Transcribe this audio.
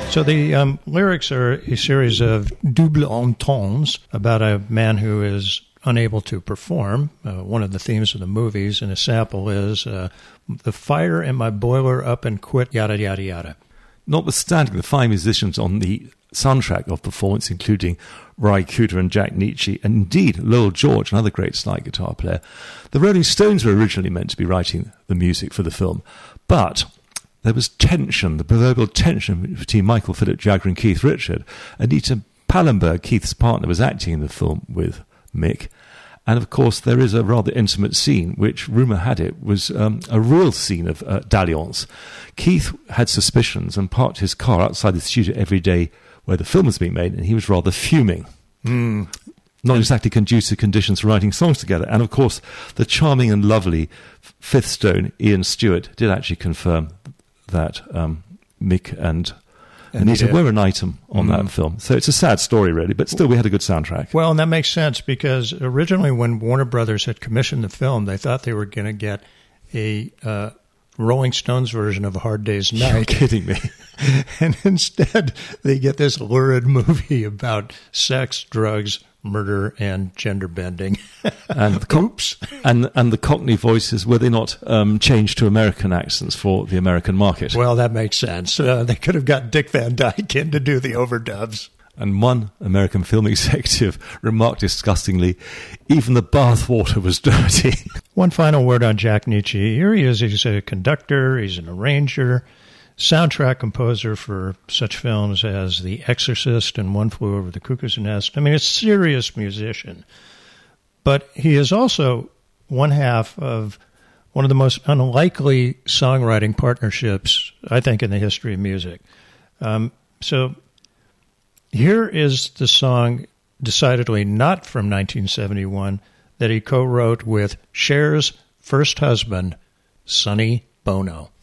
So the lyrics are a series of double entendres about a man who is unable to perform. One of the themes of the movies, and a sample is the fire in my boiler up and quit, yada, yada, yada. Notwithstanding the fine musicians on the soundtrack of performance, including Ry Cooder and Jack Nitzsche, and indeed Lowell George, another great slide guitar player, the Rolling Stones were originally meant to be writing the music for the film. But there was tension, the proverbial tension between Michael Philip Jagger and Keith Richard. Anita Pallenberg, Keith's partner, was acting in the film with Mick. And, of course, there is a rather intimate scene, which, rumour had it, was a real scene of dalliance. Keith had suspicions and parked his car outside the studio every day where the film was being made, and he was rather fuming. Not exactly conducive conditions for writing songs together. And, of course, the charming and lovely Fifth Stone, Ian Stewart, did actually confirm that Mick and Anita were an item on that film. So it's a sad story, really, but still we had a good soundtrack. Well, and that makes sense because originally when Warner Brothers had commissioned the film, they thought they were going to get a Rolling Stones version of A Hard Day's Night. You're kidding me. And instead they get this lurid movie about sex, drugs, murder, and gender bending. And oops. And the Cockney voices, were they not changed to American accents for the American market? Well, that makes sense. They could have got Dick Van Dyke in to do the overdubs. And one American film executive remarked disgustingly, even the bathwater was dirty. One final word on Jack Nitzsche. Here he is. He's a conductor. He's an arranger, soundtrack composer for such films as The Exorcist and One Flew Over the Cuckoo's Nest. I mean, a serious musician. But he is also one half of one of the most unlikely songwriting partnerships, I think, in the history of music. So here is the song, decidedly not from 1971, that he co-wrote with Cher's first husband, Sonny Bono.